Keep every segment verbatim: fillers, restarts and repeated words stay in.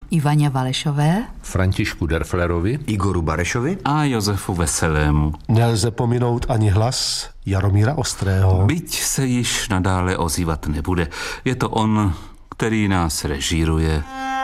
Ivaně Valešové, Františku Derflerovi, Igoru Barešovi a Josefu Veselému. Nelze pominout ani hlas Jaromíra Ostrého. Byť se již nadále ozývat nebude. Je to on, který nás režíruje.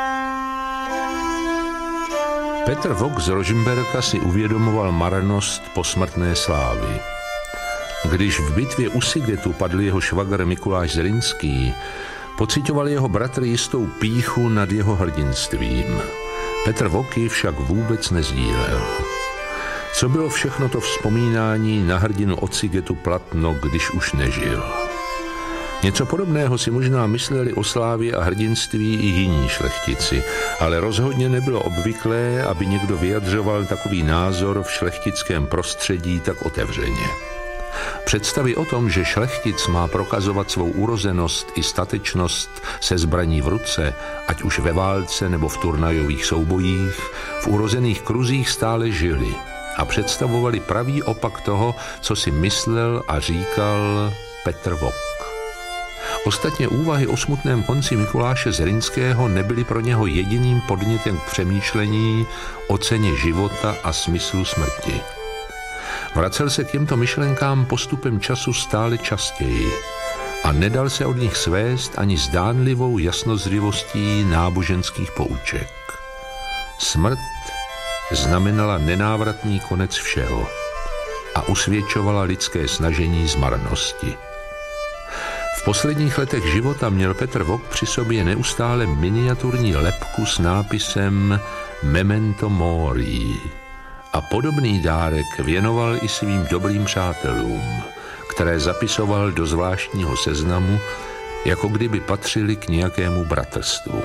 Petr Vok z Rožmberka si uvědomoval marnost posmrtné slávy. Když v bitvě u Sigetu padl jeho švagr Mikuláš Zrinský, pociťoval jeho bratr jistou pýchu nad jeho hrdinstvím. Petr Vok ji však vůbec nezdílel. Co bylo všechno to vzpomínání na hrdinu od Sigetu platno, když už nežil? Něco podobného si možná mysleli o slávě a hrdinství i jiní šlechtici, ale rozhodně nebylo obvyklé, aby někdo vyjadřoval takový názor v šlechtickém prostředí tak otevřeně. Představy o tom, že šlechtic má prokazovat svou urozenost i statečnost se zbraní v ruce, ať už ve válce nebo v turnajových soubojích, v urozených kruzích stále žili a představovali pravý opak toho, co si myslel a říkal Petr Vok. Ostatně úvahy o smutném konci Mikuláše Zrinského nebyly pro něho jediným podnětem k přemýšlení o ceně života a smyslu smrti. Vracel se k těmto myšlenkám postupem času stále častěji a nedal se od nich svést ani zdánlivou jasnozřivostí náboženských pouček. Smrt znamenala nenávratný konec všeho a usvědčovala lidské snažení z marnosti. V posledních letech života měl Petr Vok při sobě neustále miniaturní lebku s nápisem Memento Mori a podobný dárek věnoval i svým dobrým přátelům, které zapisoval do zvláštního seznamu, jako kdyby patřili k nějakému bratrstvu.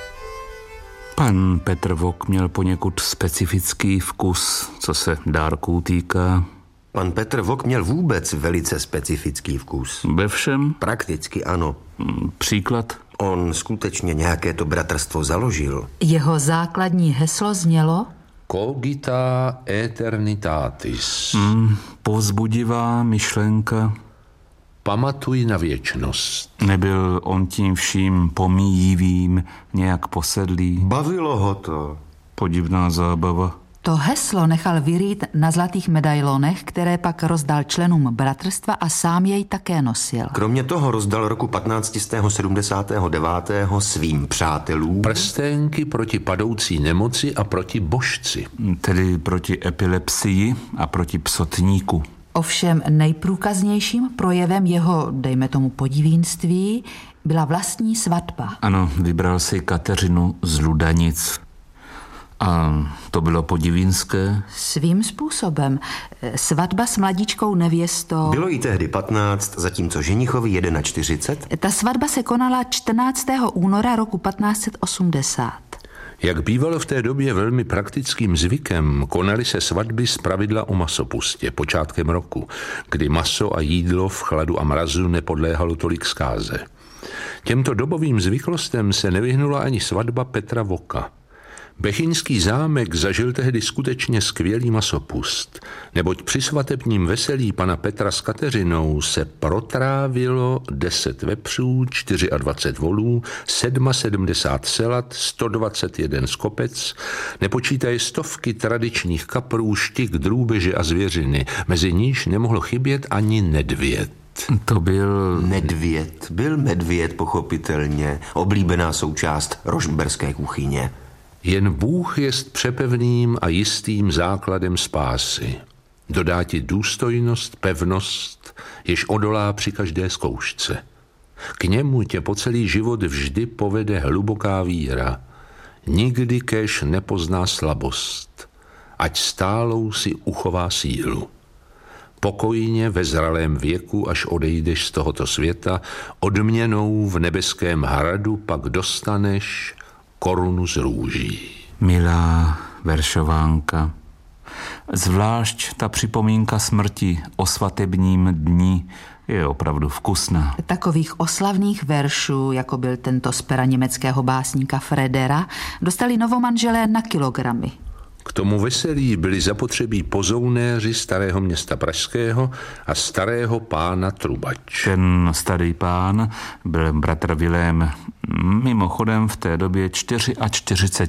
Pan Petr Vok měl poněkud specifický vkus, co se dárků týká. Pan Petr Vok měl vůbec velice specifický vkus. Ve všem? Prakticky ano. Příklad? On skutečně nějaké to bratrstvo založil. Jeho základní heslo znělo Cogita eternitatis. Hmm, povzbudivá myšlenka. Pamatuj na věčnost. Nebyl on tím vším pomíjivým, nějak posedlý? Bavilo ho to. Podivná zábava. To heslo nechal vyrýt na zlatých medailonech, které pak rozdal členům bratrstva a sám jej také nosil. Kromě toho rozdal roku patnáct set sedmdesát devět svým přátelům prstenky proti padoucí nemoci a proti božci. Tedy proti epilepsii a proti psotníku. Ovšem nejprůkaznějším projevem jeho, dejme tomu, podivínství byla vlastní svatba. Ano, vybral si Kateřinu z Ludanic. A to bylo podivínské? Svým způsobem. Svatba s mladíčkou nevěstou. Bylo jí tehdy patnáct, zatímco ženichovi čtyřicet jedna. Ta svatba se konala čtrnáctého února roku patnáct set osmdesát. Jak bývalo v té době velmi praktickým zvykem, konaly se svatby zpravidla o masopustě počátkem roku, kdy maso a jídlo v chladu a mrazu nepodléhalo tolik zkáze. Těmto dobovým zvyklostem se nevyhnula ani svatba Petra Voka. Bechyňský zámek zažil tehdy skutečně skvělý masopust, neboť při svatebním veselí pana Petra s Kateřinou se protrávilo deset vepřů, dvacet čtyři volů, sedmdesát sedm selat, sto dvacet jeden skopec, nepočítaje stovky tradičních kaprů, štik, drůbeže a zvěřiny, mezi níž nemohlo chybět ani nedvěd. To byl... Nedvěd. Byl medvěd, pochopitelně, oblíbená součást rožmberské kuchyně. Jen Bůh jest přepevným a jistým základem spásy. Dodá ti důstojnost, pevnost, jež odolá při každé zkoušce. K němu tě po celý život vždy povede hluboká víra. Nikdy kéž nepozná slabost, ať stálou si uchová sílu. Pokojně ve zralém věku, až odejdeš z tohoto světa, odměnou v nebeském hradu pak dostaneš korunu z růží. Milá veršovánka, zvlášť ta připomínka smrti o svatebním dni je opravdu vkusná. Takových oslavných veršů, jako byl tento z pera německého básníka Fredera, dostali novomanželé na kilogramy. K tomu veselí byli zapotřebí pozounéři starého města pražského a starého pána Trubač. Ten starý pán byl bratr Vilém, mimochodem v té době čtyřicet čtyři